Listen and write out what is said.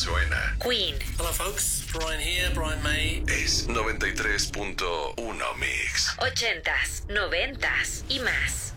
suena. Queen. Hello folks, Brian here, Brian May. Es 93.1 Mix. 80s, 90s y más.